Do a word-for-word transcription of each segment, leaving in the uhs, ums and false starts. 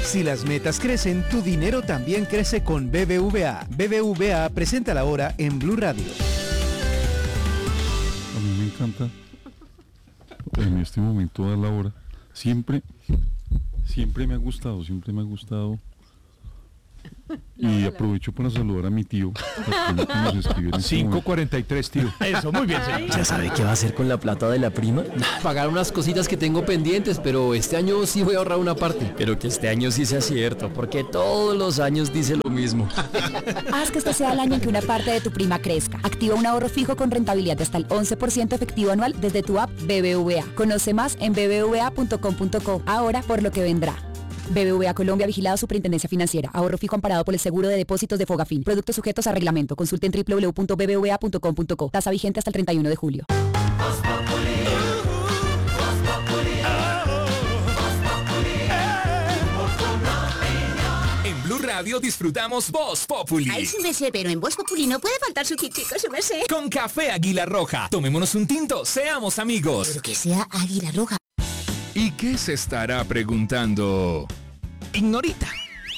Si las metas crecen, tu dinero también crece con B B V A. B B V A presenta la hora en Blue Radio. A mí me encanta en este momento dar la hora. Siempre, siempre me ha gustado, siempre me ha gustado. Y aprovecho para saludar a mi tío. cinco cuarenta y tres, tío. Eso, muy bien, señor. ¿Ya sabe qué va a hacer con la plata de la prima? Pagar unas cositas que tengo pendientes, pero este año sí voy a ahorrar una parte. Pero que este año sí sea cierto, porque todos los años dice lo mismo. Haz que este sea el año en que una parte de tu prima crezca. Activa un ahorro fijo con rentabilidad de hasta el once por ciento efectivo anual desde tu app B B V A. Conoce más en b b v a punto com punto co. Ahora por lo que vendrá. B B V A Colombia, vigilado Superintendencia Financiera. Ahorro fijo amparado por el seguro de depósitos de Fogafín. Productos sujetos a reglamento. Consulte en w w w punto b b v a punto com punto co. Tasa vigente hasta el treinta y uno de julio. En Blue Radio disfrutamos Voz Populi. Ay, su merced, pero en Voz Populi no puede faltar su quitico, su merced. Con café Águila Roja. Tomémonos un tinto, seamos amigos. Pero que sea Águila Roja. ¿Y qué se estará preguntando Ignorita?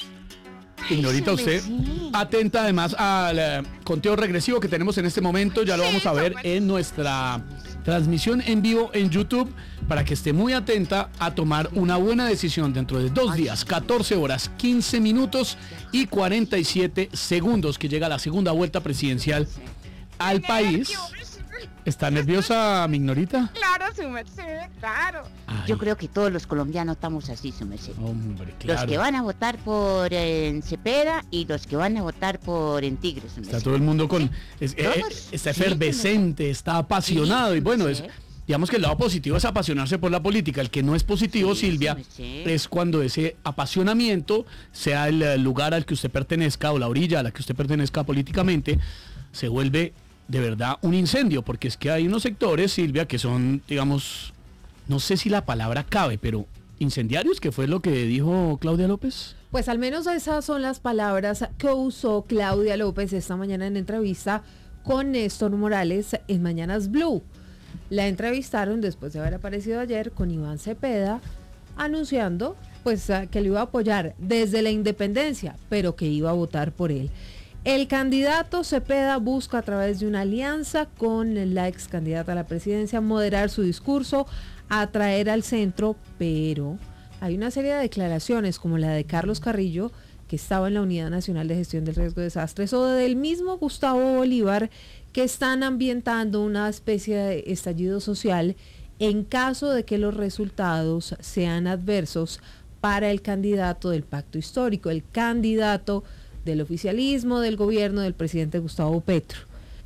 Ignorita, usted atenta además al eh, conteo regresivo que tenemos en este momento. Ya lo vamos a ver en nuestra transmisión en vivo en YouTube, para que esté muy atenta a tomar una buena decisión dentro de dos días, catorce horas, quince minutos y cuarenta y siete segundos, que llega la segunda vuelta presidencial al país. ¿Está nerviosa, mi Ignorita? Claro, su merced, claro. Ay. Yo creo que todos los colombianos estamos así, su merced. Hombre, claro. Los que van a votar por eh, Cepeda y los que van a votar por en Tigres, su merced. Está todo el mundo con... Es, eh, está efervescente, sí, está apasionado, sí, y bueno, es... Digamos que el lado positivo es apasionarse por la política. El que no es positivo, sí, Silvia, sí, es cuando ese apasionamiento, sea el lugar al que usted pertenezca o la orilla a la que usted pertenezca políticamente, se vuelve de verdad un incendio, porque es que hay unos sectores, Silvia, que son, digamos, no sé si la palabra cabe, pero incendiarios, que fue lo que dijo Claudia López. Pues al menos esas son las palabras que usó Claudia López esta mañana en entrevista con Néstor Morales en Mañanas Blue. La entrevistaron después de haber aparecido ayer con Iván Cepeda, anunciando pues que lo iba a apoyar desde la independencia, pero que iba a votar por él. El candidato Cepeda busca, a través de una alianza con la ex candidata a la presidencia, moderar su discurso, atraer al centro, pero hay una serie de declaraciones como la de Carlos Carrillo, que estaba en la Unidad Nacional de Gestión del Riesgo de Desastres, o del mismo Gustavo Bolívar, que están ambientando una especie de estallido social en caso de que los resultados sean adversos para el candidato del pacto histórico, el candidato del oficialismo, del gobierno del presidente Gustavo Petro.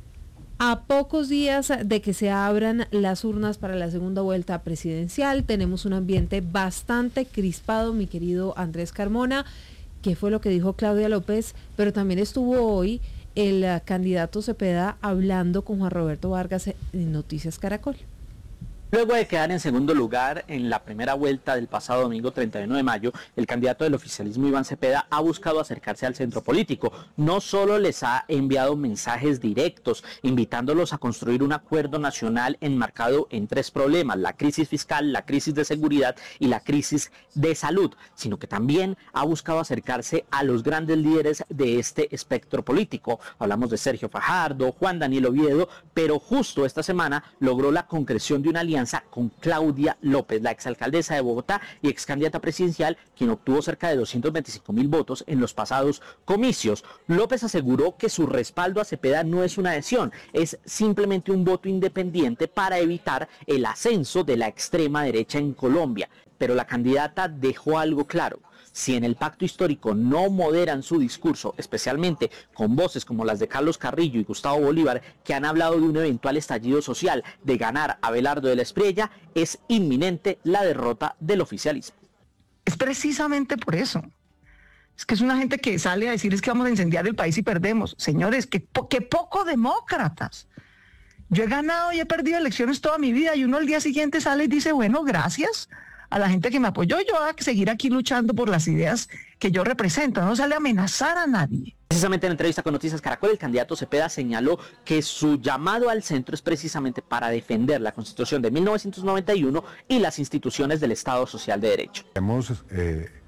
A pocos días de que se abran las urnas para la segunda vuelta presidencial, tenemos un ambiente bastante crispado, mi querido Andrés Carmona. ¿Qué fue lo que dijo Claudia López? Pero también estuvo hoy el uh, candidato Cepeda hablando con Juan Roberto Vargas en Noticias Caracol. Luego de quedar en segundo lugar en la primera vuelta del pasado domingo treinta y uno de mayo, el candidato del oficialismo Iván Cepeda ha buscado acercarse al centro político. No solo les ha enviado mensajes directos, invitándolos a construir un acuerdo nacional enmarcado en tres problemas: la crisis fiscal, la crisis de seguridad y la crisis de salud, sino que también ha buscado acercarse a los grandes líderes de este espectro político. Hablamos de Sergio Fajardo, Juan Daniel Oviedo, pero justo esta semana logró la concreción de una alianza con Claudia López, la exalcaldesa de Bogotá y excandidata presidencial, quien obtuvo cerca de doscientos veinticinco mil votos en los pasados comicios. López aseguró que su respaldo a Cepeda no es una adhesión, es simplemente un voto independiente para evitar el ascenso de la extrema derecha en Colombia. Pero la candidata dejó algo claro: si en el pacto histórico no moderan su discurso, especialmente con voces como las de Carlos Carrillo y Gustavo Bolívar, que han hablado de un eventual estallido social, de ganar a Abelardo de la Espriella, es inminente la derrota del oficialismo. Es precisamente por eso. Es que es una gente que sale a decir es que vamos a incendiar el país y perdemos. Señores, que, po- que poco demócratas. Yo he ganado y he perdido elecciones toda mi vida, y uno al día siguiente sale y dice, bueno, gracias a la gente que me apoyó, yo voy a seguir aquí luchando por las ideas que yo represento. No sale a amenazar a nadie. Precisamente en entrevista con Noticias Caracol, el candidato Cepeda señaló que su llamado al centro es precisamente para defender la Constitución de mil novecientos noventa y uno y las instituciones del Estado Social de Derecho. Hemos eh,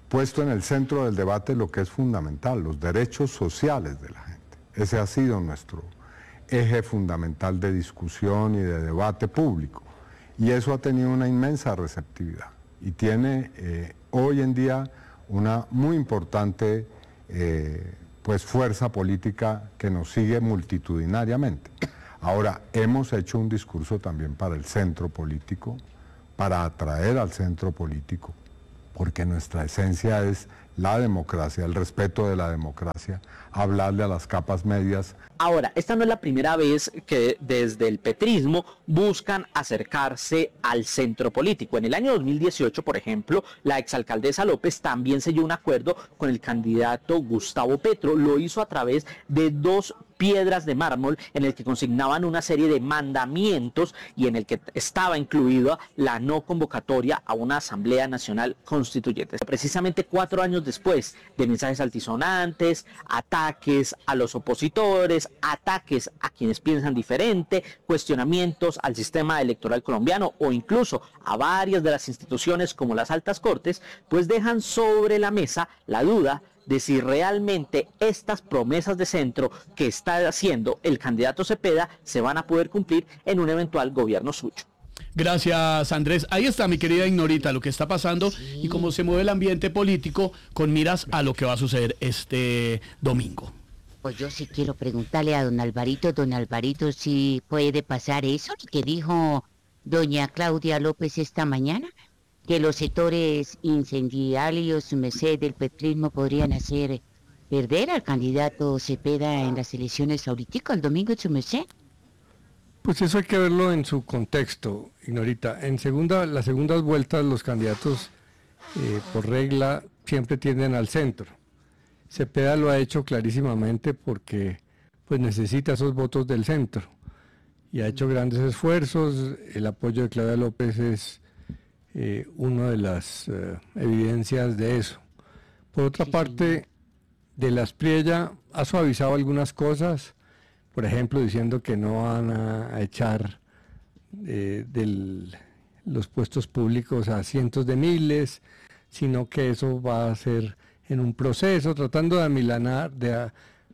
puesto en el centro del debate lo que es fundamental, los derechos sociales de la gente. Ese ha sido nuestro eje fundamental de discusión y de debate público. Y eso ha tenido una inmensa receptividad y tiene eh, hoy en día una muy importante eh, pues fuerza política que nos sigue multitudinariamente. Ahora, hemos hecho un discurso también para el centro político, para atraer al centro político, porque nuestra esencia es la democracia, el respeto de la democracia, hablarle a las capas medias. Ahora, esta no es la primera vez que desde el petrismo buscan acercarse al centro político. En el año dos mil dieciocho, por ejemplo, la exalcaldesa López también selló un acuerdo con el candidato Gustavo Petro. Lo hizo a través de dos piedras de mármol en el que consignaban una serie de mandamientos y en el que estaba incluida la no convocatoria a una Asamblea Nacional Constituyente. Precisamente cuatro años después de mensajes altisonantes, ataques a los opositores, ataques a quienes piensan diferente, cuestionamientos al sistema electoral colombiano o incluso a varias de las instituciones como las altas cortes, pues dejan sobre la mesa la duda de si realmente estas promesas de centro que está haciendo el candidato Cepeda se van a poder cumplir en un eventual gobierno suyo. Gracias, Andrés. Ahí está, mi querida Ignorita, lo que está pasando sí. y cómo se mueve el ambiente político con miras a lo que va a suceder este domingo. Pues yo sí quiero preguntarle a don Alvarito, don Alvarito, si puede pasar eso que dijo doña Claudia López esta mañana, que los sectores incendiarios, merced del petrismo, podrían hacer perder al candidato Cepeda en las elecciones ahorita, el domingo, su merced. Pues eso hay que verlo en su contexto, Ignorita. En segunda, las segundas vueltas los candidatos, eh, por regla, siempre tienden al centro. Cepeda lo ha hecho clarísimamente porque pues necesita esos votos del centro y ha hecho grandes esfuerzos. El apoyo de Claudia López es eh, una de las eh, evidencias de eso. Por otra sí, parte, sí. De la Aspriella ha suavizado algunas cosas, por ejemplo, diciendo que no van a, a echar eh, de los puestos públicos a cientos de miles, sino que eso va a ser en un proceso, tratando de amilanar, de,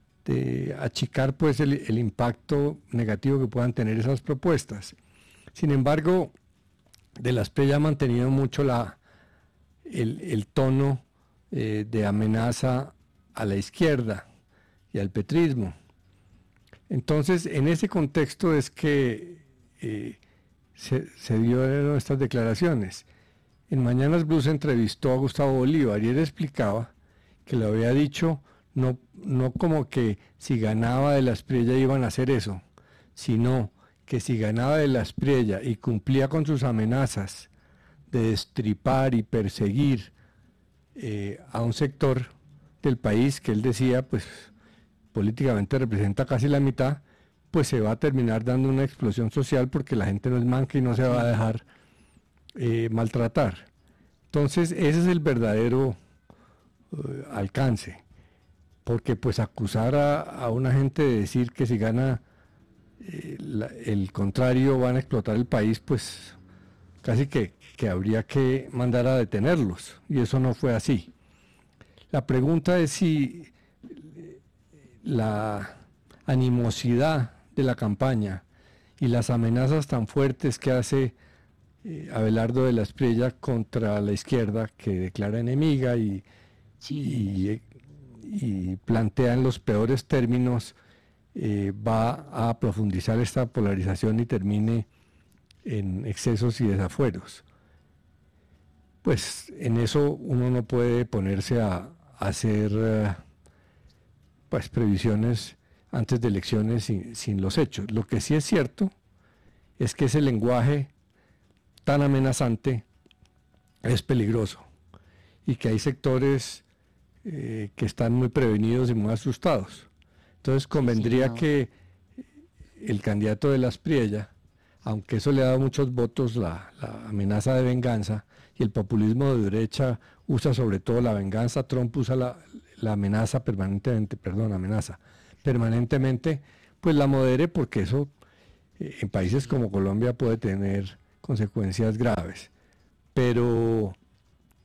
de achicar pues el, el impacto negativo que puedan tener esas propuestas. Sin embargo, de la Aspriella ha mantenido mucho la, el, el tono eh, de amenaza a la izquierda y al petrismo. Entonces, en ese contexto es que eh, se, se dieron estas declaraciones. En Mañanas Blue se entrevistó a Gustavo Bolívar y él explicaba que le había dicho no, no como que si ganaba de la Aspriella iban a hacer eso, sino que si ganaba de la Aspriella y cumplía con sus amenazas de destripar y perseguir eh, a un sector del país que él decía pues políticamente representa casi la mitad, pues se va a terminar dando una explosión social porque la gente no es manca y no se va a dejar eh, maltratar. Entonces ese es el verdadero eh, alcance, porque pues acusar a, a una gente de decir que si gana eh, la, el contrario van a explotar el país, pues casi que, que habría que mandar a detenerlos, y eso no fue así. La pregunta es si la animosidad de la campaña y las amenazas tan fuertes que hace eh, Abelardo de la Aspriella contra la izquierda, que declara enemiga y, sí. y, y plantea en los peores términos, eh, va a profundizar esta polarización y termine en excesos y desafueros. Pues en eso uno no puede ponerse a, a hacer uh, pues previsiones antes de elecciones sin, sin los hechos. Lo que sí es cierto es que ese lenguaje tan amenazante es peligroso y que hay sectores eh, que están muy prevenidos y muy asustados. Entonces convendría sí, no. que el candidato de la Aspriella, aunque eso le ha dado muchos votos, la, la amenaza de venganza, y el populismo de derecha usa sobre todo la venganza, Trump usa la, la amenaza permanentemente, perdón, amenaza permanentemente, pues la modere, porque eso eh, en países como Colombia puede tener consecuencias graves. Pero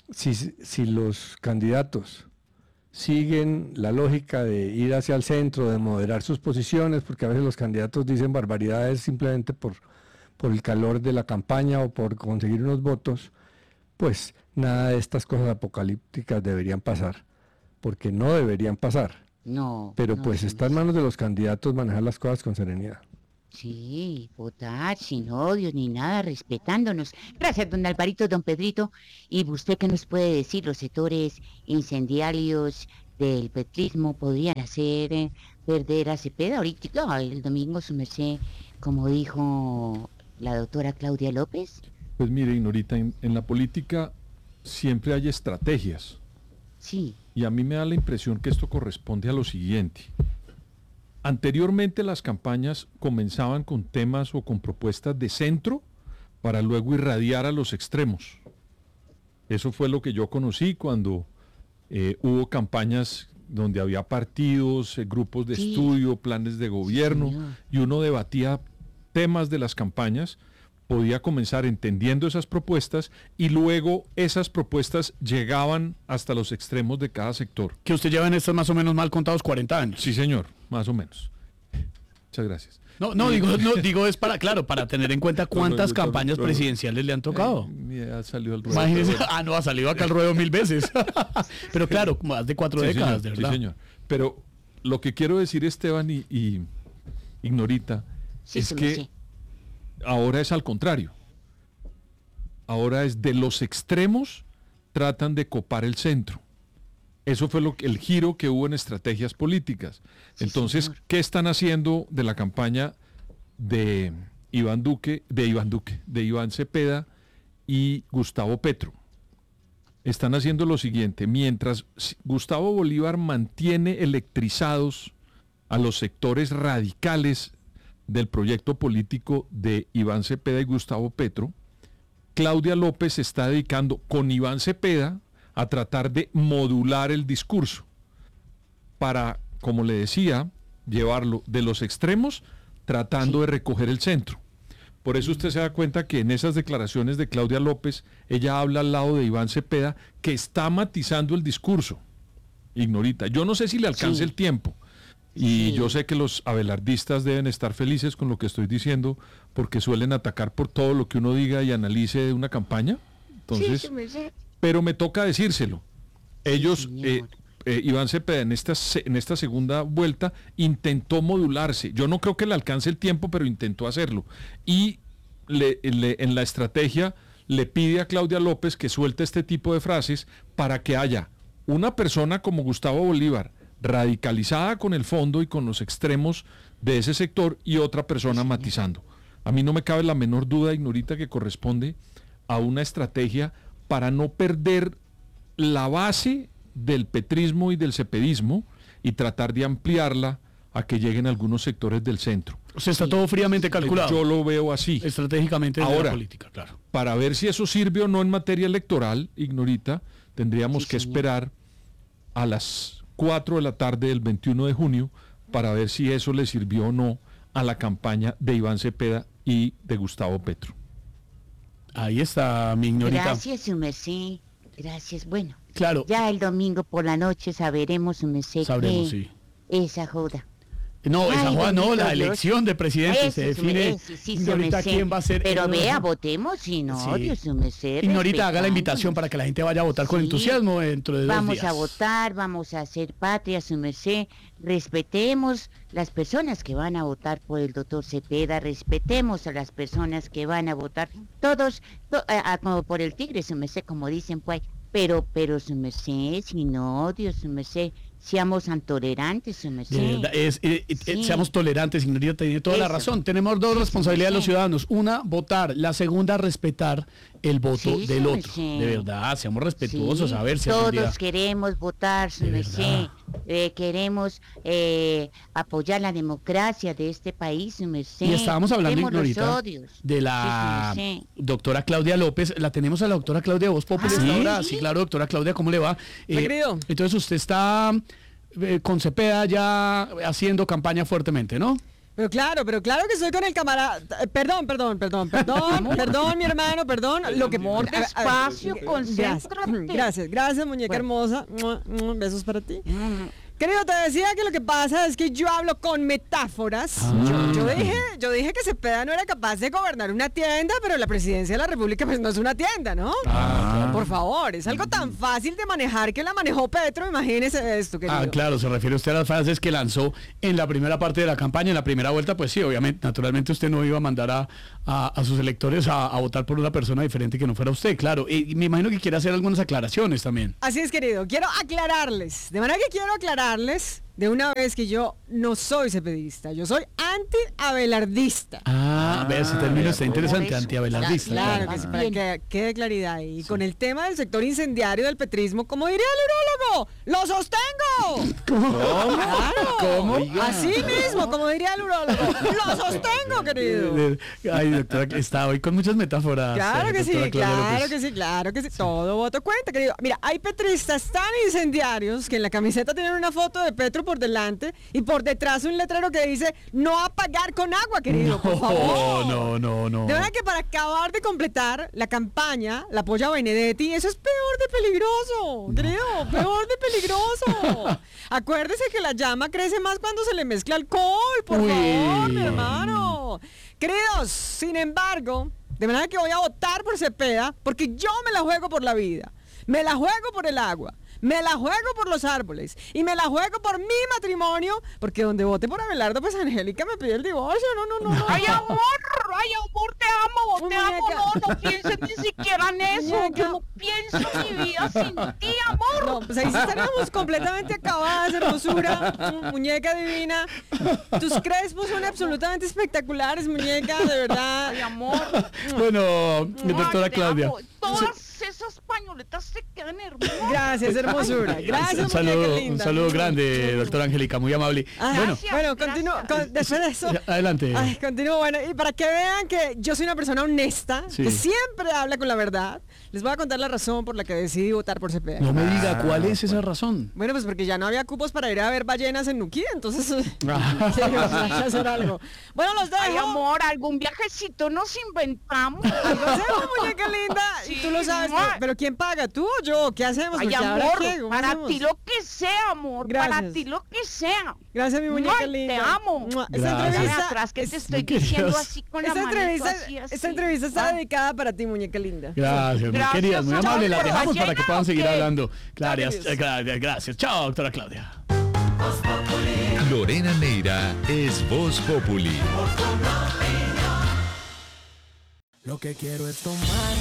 si, si los candidatos siguen la lógica de ir hacia el centro, de moderar sus posiciones, porque a veces los candidatos dicen barbaridades simplemente por, por el calor de la campaña o por conseguir unos votos, pues nada de estas cosas apocalípticas deberían pasar, porque no deberían pasar. No. Pero no, pues no, está en manos de los candidatos manejar las cosas con serenidad. Sí, votar sin odios ni nada, respetándonos. Gracias, don Alvarito, don Pedrito. ¿Y usted qué nos puede decir? ¿Los sectores incendiarios del petrismo podrían hacer eh, perder a Cepeda? Ahorita, no, el domingo, su merced, como dijo la doctora Claudia López. Pues mire, Ignorita, en, en la política siempre hay estrategias. Sí. Y a mí me da la impresión que esto corresponde a lo siguiente. Anteriormente las campañas comenzaban con temas o con propuestas de centro para luego irradiar a los extremos. Eso fue lo que yo conocí cuando eh, hubo campañas donde había partidos, eh, grupos de Sí. estudio, planes de gobierno, señor. y uno debatía temas de las campañas, podía comenzar entendiendo esas propuestas y luego esas propuestas llegaban hasta los extremos de cada sector. Que usted lleva en estos más o menos mal contados cuarenta años. Sí, señor, más o menos. Muchas gracias. No, no, digo, no, digo es para, claro, para tener en cuenta cuántas No, no, yo campañas no, no. presidenciales le han tocado. Eh, ya salió el ruedo. Imagínese, pero bueno. ah, no, ha salido acá el ruedo mil veces. Pero claro, más de cuatro Sí, décadas, señor, de sí, verdad. señor. Pero lo que quiero decir, Esteban y, y Ignorita, Sí, es se me que sé. ahora es al contrario. Ahora es de los extremos tratan de copar el centro. Eso fue lo que, el giro que hubo en estrategias políticas. Sí, Entonces, señor. ¿qué están haciendo de la campaña de Iván Duque, de Iván Duque, de Iván Cepeda y Gustavo Petro? Están haciendo lo siguiente: mientras Gustavo Bolívar mantiene electrizados a los sectores radicales del proyecto político de Iván Cepeda y Gustavo Petro, Claudia López se está dedicando con Iván Cepeda a tratar de modular el discurso para, como le decía, llevarlo de los extremos tratando Sí. de recoger el centro. Por eso usted se da cuenta que en esas declaraciones de Claudia López, ella habla al lado de Iván Cepeda, que está matizando el discurso. Ignorita. Yo no sé si le alcance Sí. el tiempo. Y Sí. yo sé que los abelardistas deben estar felices con lo que estoy diciendo, porque suelen atacar por todo lo que uno diga y analice de una campaña. Entonces, Sí, se me sé. pero me toca decírselo. Ellos, señor. eh, eh, Iván Cepeda, en esta, se- en esta segunda vuelta, intentó modularse. Yo no creo que le alcance el tiempo, pero intentó hacerlo. Y le- le- en la estrategia le pide a Claudia López que suelte este tipo de frases para que haya una persona como Gustavo Bolívar, radicalizada con el fondo y con los extremos de ese sector, y otra persona matizando. A mí no me cabe la menor duda, Ignorita, que corresponde a una estrategia para no perder la base del petrismo y del cepedismo y tratar de ampliarla a que lleguen algunos sectores del centro. O sea, está todo fríamente calculado. Yo lo veo así. Estratégicamente desde la Ahora, política, claro. para ver si eso sirve o no en materia electoral, Ignorita, tendríamos Sí, que señor. esperar a las cuatro de la tarde del veintiuno de junio para ver si eso le sirvió o no a la campaña de Iván Cepeda y de Gustavo Petro. Ahí está mi ignorita. Gracias, su merced. Gracias. Bueno, Claro, ya el domingo por la noche sabremos, su merced, sabremos, qué sí. esa joda. No, esa Ay, joda no, bendito la Dios. elección de presidente Ese, se su define. merced, sí, su Ignorita, merced. quién va a ser. Pero el- vea, votemos sin Sí. odio, su merced. Ignorita, haga la invitación respetándonos. para que la gente vaya a votar con Sí. entusiasmo dentro de dos Vamos días. a votar, vamos a hacer patria, su merced. Respetemos las personas que van a votar por el doctor Cepeda, respetemos a las personas que van a votar, todos, to- a- a- como por el tigre, su merced, como dicen, pues. Pero, pero, su merced, sin odio, su merced, seamos tolerantes, su merced. De verdad, es, eh, eh, Sí. seamos tolerantes, Ignorita tiene toda la Eso. razón. Tenemos dos Sí, responsabilidades de los sí. ciudadanos. Una, votar. La segunda, respetar el voto Sí, del sí, otro. sí. De verdad, seamos respetuosos. Sí, a ver si todos algún día- queremos votar, su De merced. verdad. Eh, queremos eh, apoyar la democracia de este país, su merced. Y estábamos hablando, Quitemos los Ignorita, odios. de la Sí, sí, sí. doctora Claudia López. La tenemos a la doctora Claudia Voz Populi Ah, hasta ¿sí? ahora. Sí, claro, doctora Claudia, ¿cómo le va? Eh, entonces usted está eh, con Cepeda ya haciendo campaña fuertemente, ¿no? Pero claro, pero claro que estoy con el camarada. Perdón, perdón, perdón, perdón, perdón, mi hermano, perdón. Lo que Amor, despacio, concéntrate. Gracias, gracias, muñeca hermosa. Besos para ti. Querido, te decía que lo que pasa es que yo hablo con metáforas. Ah. Yo, yo dije, yo dije que Cepeda no era capaz de gobernar una tienda, pero la presidencia de la República pues no es una tienda, ¿no? Ah. Por favor, es algo tan fácil de manejar que la manejó Petro, imagínese esto, querido. Ah, claro, se refiere usted a las frases que lanzó en la primera parte de la campaña, en la primera vuelta, pues sí, obviamente, naturalmente usted no iba a mandar a, a, a sus electores a, a votar por una persona diferente que no fuera usted, claro. Y me imagino que quiere hacer algunas aclaraciones también. Así es, querido, quiero aclararles, de manera que quiero aclarar de una vez que yo no soy cepedista, yo soy anti-abelardista. Ah, a ver, ese término está interesante, anti-abelardista. Claro, claro, que sí, para que quede claridad ahí. Sí. Con el tema del sector incendiario del petrismo, como diría el urólogo, ¡lo sostengo! ¿Cómo? Claro, ¿Cómo? Así mismo, como diría el urólogo, ¡lo sostengo, querido! Ay, doctora, está hoy con muchas metáforas. Claro que sí, claro López. que sí, claro que sí. Todo voto cuenta, querido. Mira, hay petristas tan incendiarios que en la camiseta tienen una foto de Petro por delante y por detrás un letrero que dice no apagar con agua, querido, no, por favor. No, no, no. De verdad que para acabar de completar la campaña, la apoya Benedetti, eso es peor de peligroso, querido, peor de peligroso. Acuérdese que la llama crece más cuando se le mezcla alcohol, por Uy. favor, mi hermano. Queridos, sin embargo, de manera que voy a votar por Cepeda porque yo me la juego por la vida, me la juego por el agua. Me la juego por los árboles y me la juego por mi matrimonio, porque donde vote por Abelardo, pues Angélica me pide el divorcio. No, no, no, no. Ay, amor, ay, amor, te amo, te amo, no, no pienses ni siquiera en eso. Muñeca. Yo no pienso mi vida sin ti, amor. No, pues ahí sí estaríamos completamente acabadas, hermosura, muñeca divina. Tus crespos son absolutamente espectaculares, muñeca, de verdad. Ay, amor. Bueno, mi doctora Claudia. Todas esas pañoletas te quedan hermosas. Gracias, hermosura. Gracias, un saludo, un saludo grande, doctora Angélica, muy amable. Ay, bueno, gracias, bueno, continúo. Con, después de eso. Adelante. Ay, continúo. Bueno, y para que vean que yo soy una persona honesta, sí. que siempre habla con la verdad, les voy a contar la razón por la que decidí votar por Cepeda. No me diga cuál es esa razón. Bueno, pues porque ya no había cupos para ir a ver ballenas en Nuquí, entonces hay que hacer algo. Bueno, los dejo. Ay, amor, algún viajecito nos inventamos. Algo hacemos, muñeca linda. Sí, y tú lo sabes, pero, pero ¿quién paga? ¿Tú o yo? ¿Qué hacemos? Ay, amor, ¿qué? para hacemos? ti lo que sea, amor. Gracias. Para ti lo que sea. Gracias, mi muñeca Ay, linda. Te amo. Esta entrevista, atrás que te estoy diciendo así con esta la entrevista, así, así. esta entrevista está dedicada para ti, muñeca linda. Gracias, muy queridas, muy amable. Las dejamos para que puedan seguir hablando. Gracias, gracias, gracias. Chao, doctora Claudia. Lorena Neira es Voz Populi. Lo que quiero es tomar